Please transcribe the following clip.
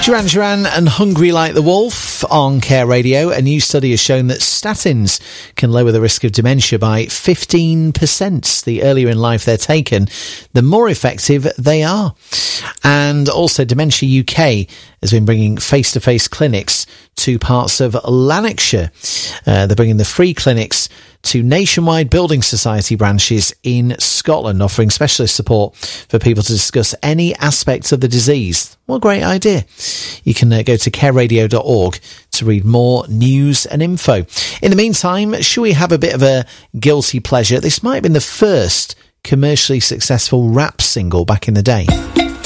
Duran Duran and Hungry Like the Wolf on Care Radio. A new study has shown that statins can lower the risk of dementia by 15%. The earlier in life they're taken, the more effective they are. And also Dementia UK has been bringing face-to-face clinics to parts of Lanarkshire. They're bringing the free clinics to nationwide building society branches in Scotland, offering specialist support for people to discuss any aspects of the disease. What a great idea. You can go to careradio.org to read more news and info. In the meantime, should we have a bit of a guilty pleasure? This might have been the first commercially successful rap single back in the day.